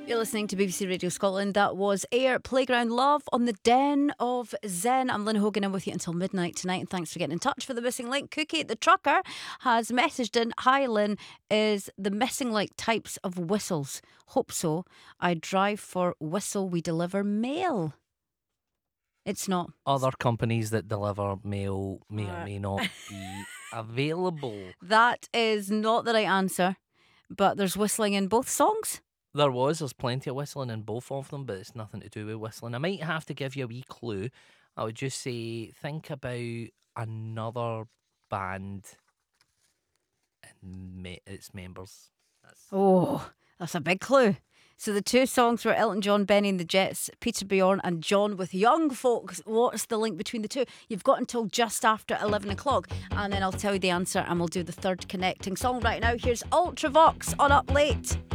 You're listening to BBC Radio Scotland. That was Air Playground Love on the Den of Zen. I'm Lynn Hogan. I'm with you until midnight tonight, and thanks for getting in touch for the missing link. Cookie the trucker has messaged in, "Hi Lynn, is the missing link types of whistles? Hope so. I drive for Whistle We Deliver Mail." It's not. Other companies that deliver mail may or may not be available. That is not the right answer, but there's whistling in both songs. There's plenty of whistling in both of them, but it's nothing to do with whistling. I might have to give you a wee clue. I would just say, think about another band and its members. That's a big clue. So the two songs were Elton John, Benny and the Jets, Peter Bjorn and John with Young Folks. What's the link between the two? You've got until just after 11 o'clock, and then I'll tell you the answer and we'll do the third connecting song right now. Here's Ultravox on Up Late.